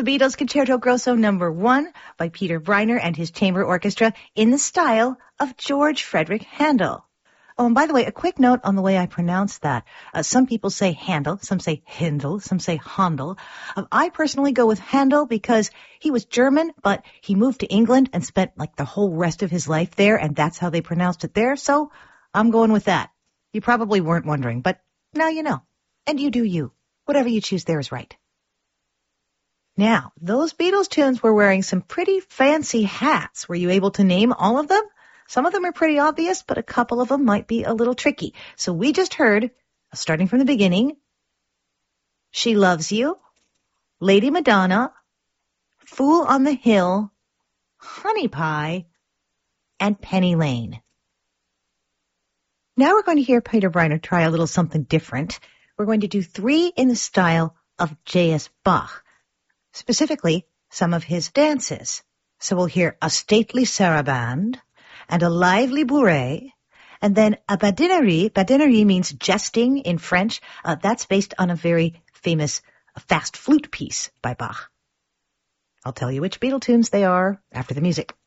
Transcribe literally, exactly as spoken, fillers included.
the Beatles Concerto Grosso number one by Peter Breiner and his chamber orchestra in the style of George Frederick Handel. Oh, and by the way, a quick note on the way I pronounce that. Uh, some people say Handel, some say Handel, some say Handel. Um, I personally go with Handel because he was German, but he moved to England and spent like the whole rest of his life there, and that's how they pronounced it there, so I'm going with that. You probably weren't wondering, but now you know. And you do you. Whatever you choose there is right. Now, those Beatles tunes were wearing some pretty fancy hats. Were you able to name all of them? Some of them are pretty obvious, but a couple of them might be a little tricky. So we just heard, starting from the beginning, She Loves You, Lady Madonna, Fool on the Hill, Honey Pie, and Penny Lane. Now we're going to hear Peter Breiner try a little something different. We're going to do three in the style of J S Bach, specifically some of his dances. So we'll hear a stately saraband, and a lively bourrée, and then a badinerie. Badinerie means jesting in French. Uh, that's based on a very famous fast flute piece by Bach. I'll tell you which Beatle tunes they are after the music.